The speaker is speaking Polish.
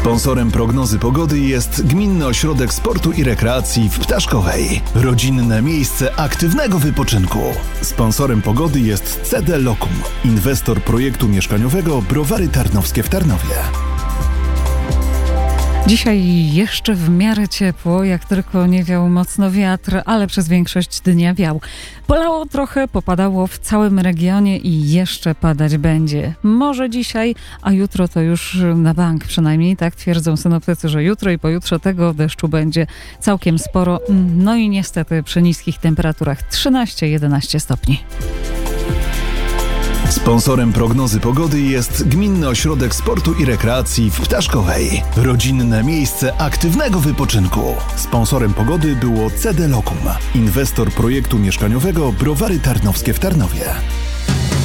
Sponsorem prognozy pogody jest Gminny Ośrodek Sportu i Rekreacji w Ptaszkowej. Rodzinne miejsce aktywnego wypoczynku. Sponsorem pogody jest CD Locum, inwestor projektu mieszkaniowego Browary Tarnowskie w Tarnowie. Dzisiaj jeszcze w miarę ciepło, jak tylko nie wiał mocno wiatr, ale przez większość dnia wiał. Polało trochę, popadało w całym regionie i jeszcze padać będzie. Może dzisiaj, a jutro to już na bank przynajmniej, tak twierdzą synoptycy, że jutro i pojutrze tego deszczu będzie całkiem sporo. No i niestety przy niskich temperaturach 13-11 stopni. Sponsorem prognozy pogody jest Gminny Ośrodek Sportu i Rekreacji w Ptaszkowej. Rodzinne miejsce aktywnego wypoczynku. Sponsorem pogody było CD Locum, inwestor projektu mieszkaniowego Browary Tarnowskie w Tarnowie.